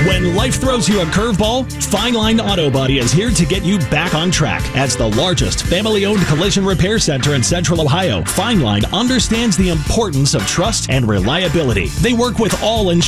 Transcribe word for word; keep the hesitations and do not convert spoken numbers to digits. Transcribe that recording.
When life throws you a curveball, Fine Line Auto Body is here to get you back on track. As the largest family-owned collision repair center in Central Ohio, Fine Line understands the importance of trust and reliability. They work with all insurance